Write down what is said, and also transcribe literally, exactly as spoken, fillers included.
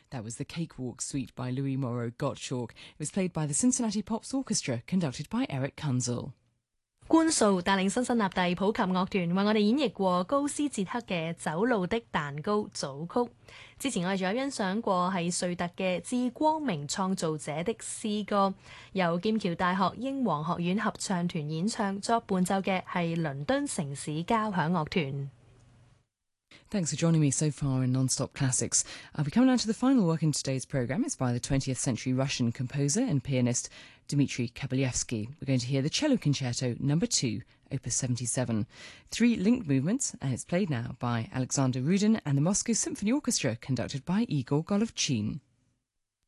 That was the Cakewalk Suite by Louis Moreau Gottschalk. It was played by the Cincinnati Pops Orchestra, conducted by Eric Kunzel. 官素帶領辛辛那蒂普及樂團為我哋演繹過高斯捷克嘅《走路的蛋糕》組曲。之前我哋仲有欣賞過係瑞特嘅《致光明創造者的詩歌》，由劍橋大學英皇學院合唱團演唱，作伴奏嘅係倫敦城市交響樂團。 Thanks for joining me so far in Non-Stop Classics. Uh, we come now to the final work in today's programme. It's by the twentieth century Russian composer and pianist Dmitry Kabalevsky. We're going to hear the Cello Concerto number two, opus seventy-seven. Three linked movements, and it's played now by Alexander Rudin and the Moscow Symphony Orchestra, conducted by Igor Golovchin.